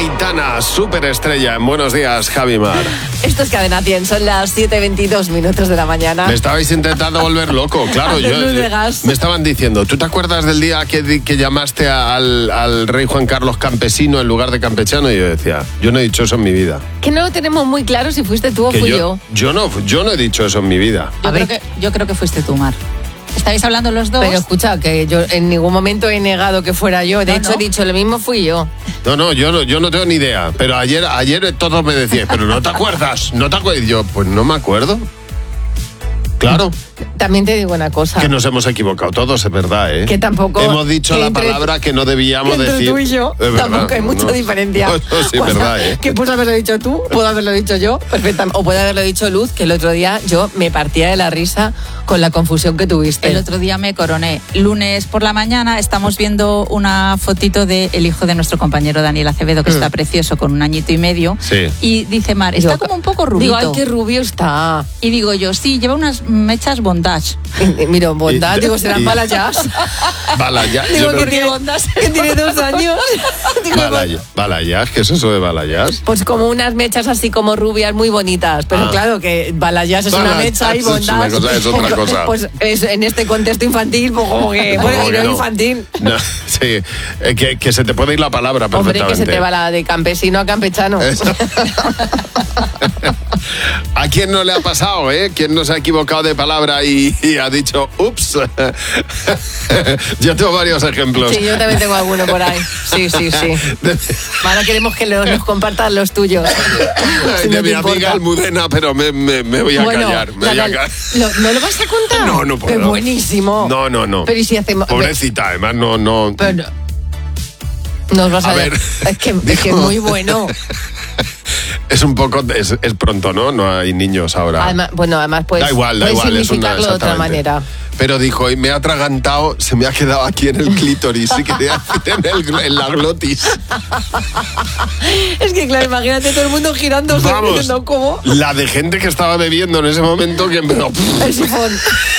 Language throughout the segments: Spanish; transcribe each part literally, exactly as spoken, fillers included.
Aitana, superestrella en Buenos Días, Javi Mar. Esto es Cadena cien, son las siete veintidós minutos de la mañana. Me estabais intentando volver loco, claro. yo, de gas. Me estaban diciendo, ¿tú te acuerdas del día que, que llamaste al, al rey Juan Carlos campesino en lugar de campechano? Y yo decía, yo no he dicho eso en mi vida. Que no lo tenemos muy claro si fuiste tú o que fui yo. yo. Yo no, yo no he dicho eso en mi vida. Yo, creo que, yo creo que fuiste tú, Mar. ¿Estáis hablando los dos? Pero escucha, que yo en ningún momento he negado que fuera yo. De No, hecho, no. he dicho lo mismo fui yo. No, no, yo no, yo no tengo ni idea. Pero ayer, ayer todos me decían, pero no te acuerdas, no te acuerdas. Y yo, pues no me acuerdo. Claro. También te digo una cosa. Que nos hemos equivocado todos, es verdad, ¿eh? Que tampoco... Hemos dicho que la entre- palabra que no debíamos que entre decir. tú y yo Es verdad, tampoco hay mucha no. diferencia. No, no, sí, es Pues, verdad, ¿eh? Que puedes haberlo dicho tú, puedo haberlo dicho yo, perfectamente. O puede haberlo dicho Luz, que el otro día yo me partía de la risa con la confusión que tuviste. El otro día me coroné. Lunes por la mañana estamos viendo una fotito del hijo de nuestro compañero Daniel Acevedo, que Mm. está precioso, con un añito y medio. Sí. Y dice Mar, está Digo, como un poco rubito. Digo, ay, qué rubio está. Y digo yo, sí, lleva unas mechas bondage. Y, y mira, bondad, Y- digo, serán y- balayas. Balayage. Digo, Yo que no- tiene, que tiene dos años. Digo, Balaya- Balayage, ¿qué es eso de balayage? pues como unas mechas así como rubias muy bonitas. Pero Ah. claro que balayas es una Balayage mecha y es una bondad. cosa, es otra cosa. Pues es- en este contexto infantil, pues como que, bueno, Como y que no no. infantil. No, sí, eh, que, que se te puede ir la palabra Hombre, perfectamente. que se te va la de campesino a campechano. Eso. ¿A quién no le ha pasado, eh? ¿Quién no se ha equivocado de palabra y, y ha dicho, ups? Yo tengo varios ejemplos. Sí, yo también tengo alguno por ahí. Sí, sí, sí. De, Ahora queremos que lo- nos compartan los tuyos. Si de no te mi importa. amiga Almudena, pero me, me- me voy a Bueno, callar. Me la- voy a la- callar. lo- ¿No lo vas a contar? No, no puedo. Qué buenísimo. No, no, no. Pero ¿y si hacemos...? Pobrecita, además, no, no. Pero, nos vas a, A ver, Es que, es que es digo- muy bueno. Es un poco, es, es pronto, ¿no? No hay niños ahora. Además, bueno, además pues, da igual, da puedes igual. Es una, significarlo de otra exactamente. manera. Pero dijo, y me ha atragantado, se me ha quedado aquí en el clítoris, y quería decir en, el, en la glotis. Es que claro, imagínate todo el mundo girándose Vamos, diciendo cómo. la de gente que estaba bebiendo en ese momento que empezó... El sifón.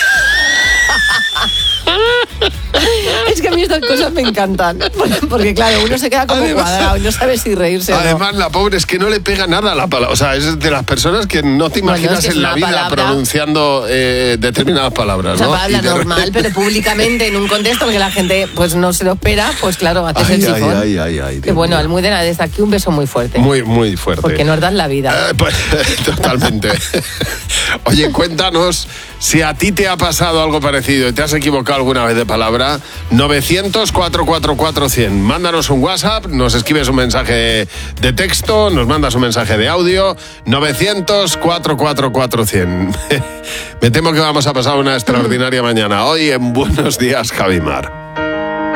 Es que a mí estas cosas me encantan. Porque claro, uno se queda como Además- cuadrado y no sabe si reírse o no. Además, la pobre es que no le pega nada a la palabra. O sea, es de las personas que no te Bueno, imaginas es que es en la una vida palabra- pronunciando eh, determinadas palabras, O sea, ¿no? habla Y de normal, repente- pero públicamente, en un contexto que la gente pues no se lo espera, pues claro, haces Ay, el ay, sifón. ay, ay, ay, Que Dios bueno, mío. Almudena, desde aquí un beso muy fuerte. Muy, muy fuerte. Porque nos das la vida. Eh, pues, totalmente. Oye, cuéntanos si a ti te ha pasado algo parecido y te has equivocado alguna vez de palabra. novecientos, cuatrocientos cuarenta y cuatro, cien. Mándanos un WhatsApp, nos escribes un mensaje de texto, nos mandas un mensaje de audio. novecientos, cuatrocientos cuarenta y cuatro, cien. Me temo que vamos a pasar una extraordinaria mañana. Hoy en Buenos Días, Javi Mar.